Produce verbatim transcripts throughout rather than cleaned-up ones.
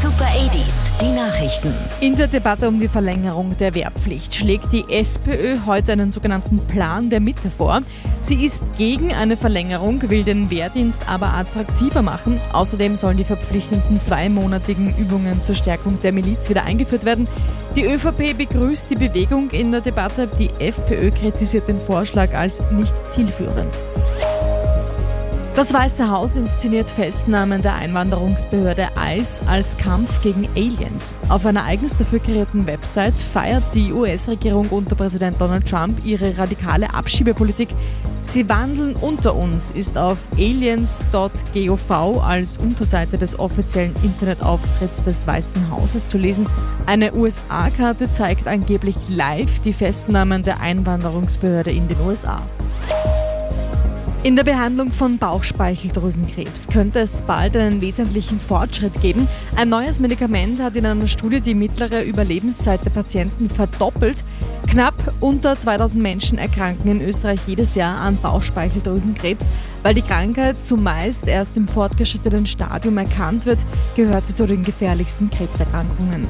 Super achtziger, die Nachrichten. In der Debatte um die Verlängerung der Wehrpflicht schlägt die SPÖ heute einen sogenannten Plan der Mitte vor. Sie ist gegen eine Verlängerung, will den Wehrdienst aber attraktiver machen. Außerdem sollen die verpflichtenden zweimonatigen Übungen zur Stärkung der Miliz wieder eingeführt werden. Die ÖVP begrüßt die Bewegung in der Debatte. Die FPÖ kritisiert den Vorschlag als nicht zielführend. Das Weiße Haus inszeniert Festnahmen der Einwanderungsbehörde I C E als Kampf gegen Aliens. Auf einer eigens dafür kreierten Website feiert die U S-Regierung unter Präsident Donald Trump ihre radikale Abschiebepolitik. Sie wandeln unter uns ist auf aliens punkt gov als Unterseite des offiziellen Internetauftritts des Weißen Hauses zu lesen. Eine U S A-Karte zeigt angeblich live die Festnahmen der Einwanderungsbehörde in den U S A. In der Behandlung von Bauchspeicheldrüsenkrebs könnte es bald einen wesentlichen Fortschritt geben. Ein neues Medikament hat in einer Studie die mittlere Überlebenszeit der Patienten verdoppelt. Knapp unter zweitausend Menschen erkranken in Österreich jedes Jahr an Bauchspeicheldrüsenkrebs. Weil die Krankheit zumeist erst im fortgeschrittenen Stadium erkannt wird, gehört sie zu den gefährlichsten Krebserkrankungen.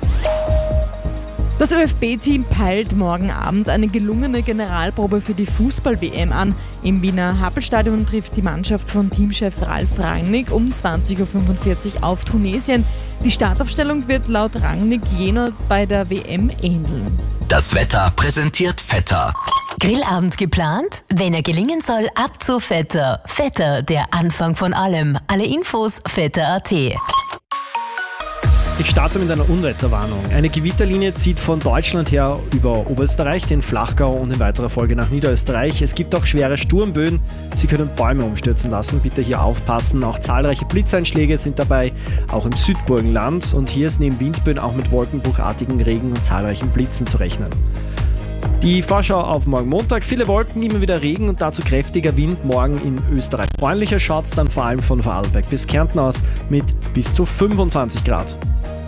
Das ÖFB B-Team peilt morgen Abend eine gelungene Generalprobe für die Fußball-W M an. Im Wiener Happelstadion trifft die Mannschaft von Teamchef Ralf Rangnick um zwanzig Uhr fünfundvierzig auf Tunesien. Die Startaufstellung wird laut Rangnick jener bei der W M ähneln. Das Wetter präsentiert Vetter. Grillabend geplant? Wenn er gelingen soll, ab zu Vetter. Vetter, der Anfang von allem. Alle Infos vetter punkt a t. Ich starte mit einer Unwetterwarnung. Eine Gewitterlinie zieht von Deutschland her über Oberösterreich, den Flachgau und in weiterer Folge nach Niederösterreich. Es gibt auch schwere Sturmböen. Sie können Bäume umstürzen lassen. Bitte hier aufpassen. Auch zahlreiche Blitzeinschläge sind dabei, auch im Südburgenland. Und hier ist neben Windböen auch mit wolkenbruchartigen Regen und zahlreichen Blitzen zu rechnen. Die Vorschau auf morgen Montag. Viele Wolken, immer wieder Regen und dazu kräftiger Wind. Morgen in Österreich freundlicher schaut es dann vor allem von Vorarlberg bis Kärnten aus mit bis zu fünfundzwanzig Grad.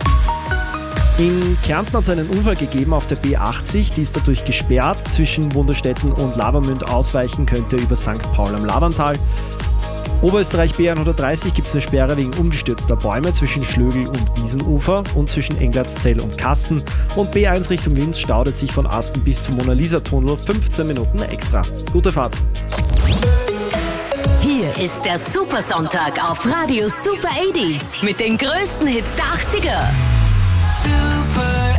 In Kärnten hat es einen Unfall gegeben auf der B achtzig, die ist dadurch gesperrt. Zwischen Wunderstetten und Lavamünd ausweichen könnte über Sankt Paul am Lavantal. Oberösterreich B hundertdreißig gibt es eine Sperre wegen umgestürzter Bäume zwischen Schlögl und Wiesenufer und zwischen Englertszell und Kasten. Und B eins Richtung Linz staut es sich von Asten bis zum Mona-Lisa-Tunnel fünfzehn Minuten extra. Gute Fahrt! Hier ist der Supersonntag auf Radio Super achtziger mit den größten Hits der achtziger. Super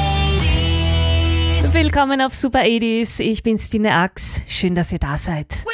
achtziger. Willkommen auf Super achtziger. Ich bin Stine Ax. Schön, dass ihr da seid.